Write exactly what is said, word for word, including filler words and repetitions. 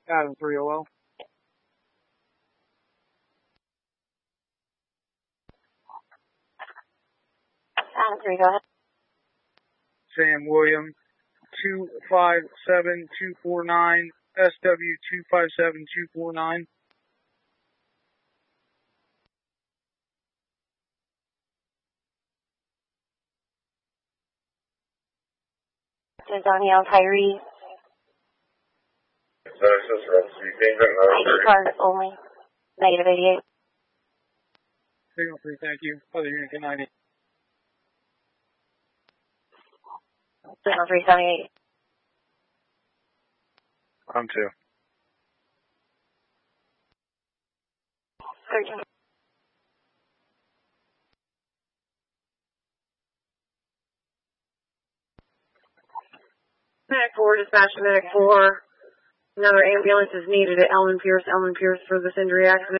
Adam three oh oh. Adam three, go ahead. Sam William, two five seven two four nine, S W two five seven two four nine. Danielle Tyree. This is Rob speaking. I D card only. Negative eighty-eight. Signal three, thank you. Other unit ten ninety. Signal three seventy-eight. I'm two. thirteen. Medic four, dispatch to Medic four. Another ambulance is needed at Ellen Pierce. Ellen Pierce for this injury accident.